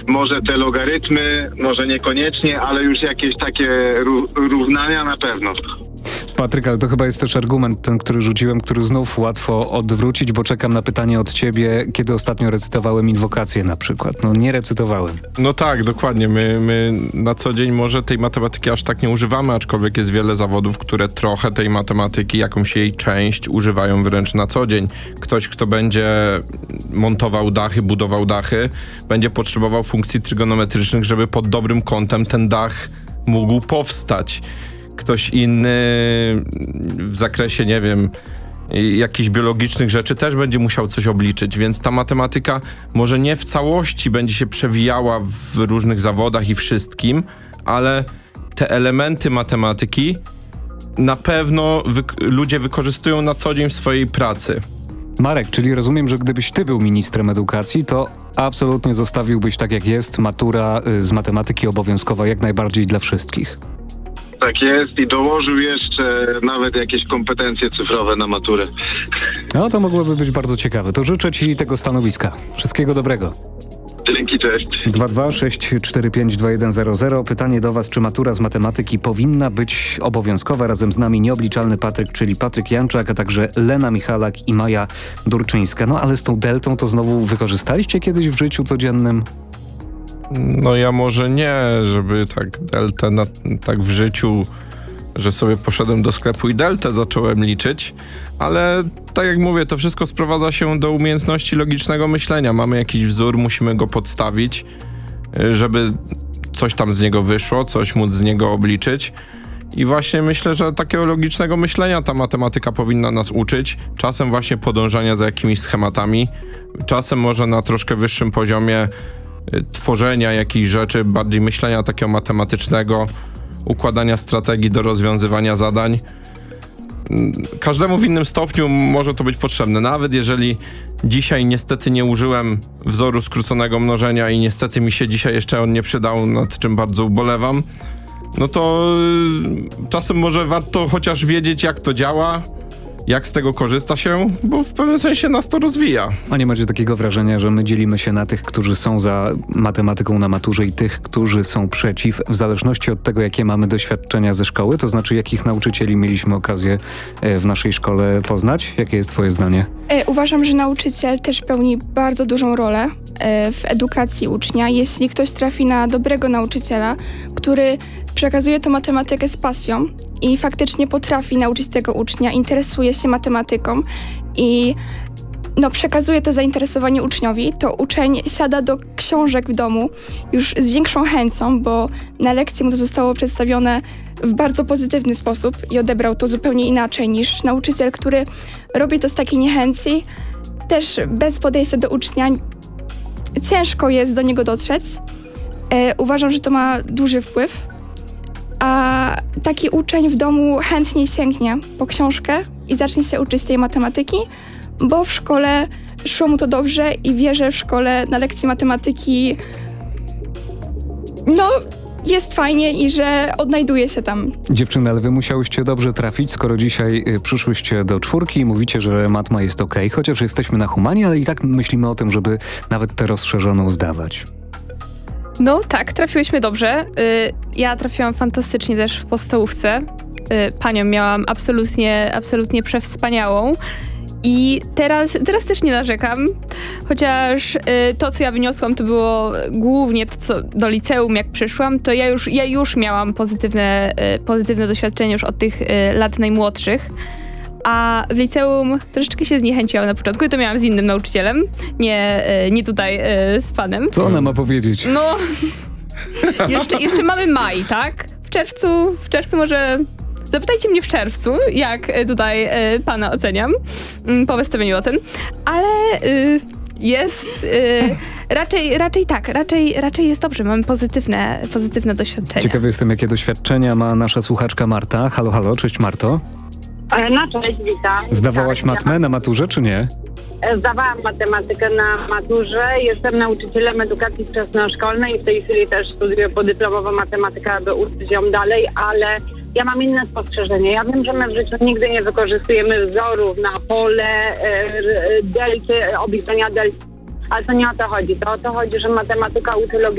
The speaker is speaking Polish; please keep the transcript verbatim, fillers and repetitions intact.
może te logarytmy, może niekoniecznie, ale już jakieś takie ró- równania na pewno. Patryk, ale to chyba jest też argument ten, który rzuciłem, który znów łatwo odwrócić, bo czekam na pytanie od ciebie, kiedy ostatnio recytowałem inwokację na przykład. No nie recytowałem. No tak, dokładnie. My, my na co dzień może tej matematyki aż tak nie używamy, aczkolwiek jest wiele zawodów, które trochę tej matematyki, jakąś jej część używają wręcz na co dzień. Ktoś, kto będzie montował dachy, budował dachy, będzie potrzebował funkcji trygonometrycznych, żeby pod dobrym kątem ten dach mógł powstać. Ktoś inny w zakresie, nie wiem, jakichś biologicznych rzeczy też będzie musiał coś obliczyć, więc ta matematyka może nie w całości będzie się przewijała w różnych zawodach i wszystkim, ale te elementy matematyki na pewno wy- ludzie wykorzystują na co dzień w swojej pracy. Marek, czyli rozumiem, że gdybyś ty był ministrem edukacji, to absolutnie zostawiłbyś tak jak jest, matura y, z matematyki obowiązkowa jak najbardziej dla wszystkich. Tak jest i dołożył jeszcze nawet jakieś kompetencje cyfrowe na maturę. No to mogłoby być bardzo ciekawe. To życzę ci tego stanowiska. Wszystkiego dobrego. Dzięki, cześć. dwa dwa sześć cztery pięć dwa jeden zero zero. Pytanie do was, czy matura z matematyki powinna być obowiązkowa? Razem z nami nieobliczalny Patryk, czyli Patryk Janczak, a także Lena Michalak i Maja Durczyńska. No ale z tą deltą to znowu wykorzystaliście kiedyś w życiu codziennym? No ja może nie, żeby tak deltę na, tak w życiu, że sobie poszedłem do sklepu i deltę zacząłem liczyć, ale tak jak mówię, to wszystko sprowadza się do umiejętności logicznego myślenia. Mamy jakiś wzór, musimy go podstawić, żeby coś tam z niego wyszło, coś móc z niego obliczyć. I właśnie myślę, że takiego logicznego myślenia ta matematyka powinna nas uczyć. Czasem właśnie podążania za jakimiś schematami, czasem może na troszkę wyższym poziomie tworzenia jakichś rzeczy, bardziej myślenia takiego matematycznego, układania strategii do rozwiązywania zadań. Każdemu w innym stopniu może to być potrzebne. Nawet jeżeli dzisiaj niestety nie użyłem wzoru skróconego mnożenia i niestety mi się dzisiaj jeszcze on nie przydał, nad czym bardzo ubolewam, no to czasem może warto chociaż wiedzieć, jak to działa, jak z tego korzysta się, bo w pewnym sensie nas to rozwija. A nie macie takiego wrażenia, że my dzielimy się na tych, którzy są za matematyką na maturze i tych, którzy są przeciw, w zależności od tego, jakie mamy doświadczenia ze szkoły? To znaczy, jakich nauczycieli mieliśmy okazję w naszej szkole poznać? Jakie jest twoje zdanie? Uważam, że nauczyciel też pełni bardzo dużą rolę w edukacji ucznia. Jeśli ktoś trafi na dobrego nauczyciela, który przekazuje tę matematykę z pasją i faktycznie potrafi nauczyć tego ucznia, interesuje się matematyką i no, przekazuje to zainteresowanie uczniowi, to uczeń siada do książek w domu już z większą chęcią, bo na lekcji mu to zostało przedstawione w bardzo pozytywny sposób i odebrał to zupełnie inaczej niż nauczyciel, który robi to z takiej niechęci, też bez podejścia do ucznia. Ciężko jest do niego dotrzeć. E, uważam, że to ma duży wpływ. A taki uczeń w domu chętniej sięgnie po książkę i zacznie się uczyć tej matematyki, bo w szkole szło mu to dobrze i wie, że w szkole na lekcji matematyki no jest fajnie i że odnajduje się tam. Dziewczyny, ale wy musiałyście dobrze trafić, skoro dzisiaj y, przyszłyście do czwórki i mówicie, że matma jest okej, okay, chociaż jesteśmy na humanie, ale i tak myślimy o tym, żeby nawet tę rozszerzoną zdawać. No tak, trafiłyśmy dobrze. Y, ja trafiłam fantastycznie też w podstawówce. Y, panią miałam absolutnie, absolutnie przewspaniałą. I teraz, teraz też nie narzekam, chociaż y, to, co ja wyniosłam, to było głównie to, co do liceum, jak przyszłam, to ja już, ja już miałam pozytywne, y, pozytywne doświadczenie już od tych y, lat najmłodszych. A w liceum troszeczkę się zniechęciłam na początku i to miałam z innym nauczycielem, nie, nie tutaj z panem. Co ona ma powiedzieć? No, jeszcze, jeszcze mamy maj, tak? W czerwcu, w czerwcu może... Zapytajcie mnie w czerwcu, jak tutaj pana oceniam po wystawieniu ocen, ale jest... Raczej, raczej tak, raczej, raczej jest dobrze, mamy pozytywne, pozytywne doświadczenia. Ciekawy jestem, jakie doświadczenia ma nasza słuchaczka Marta. Halo, halo, cześć Marto. No cześć, witam. Zdawałaś matmę na maturze, czy nie? Zdawałam matematykę na maturze. Jestem nauczycielem edukacji wczesnoszkolnej i w tej chwili też studiuję podyplomowo matematykę, aby uczyć ją dalej, ale ja mam inne spostrzeżenie. Ja wiem, że my w życiu nigdy nie wykorzystujemy wzorów na pole, delty, obliczenia delty, ale to nie o to chodzi. To o to chodzi, że matematyka uczy logiki.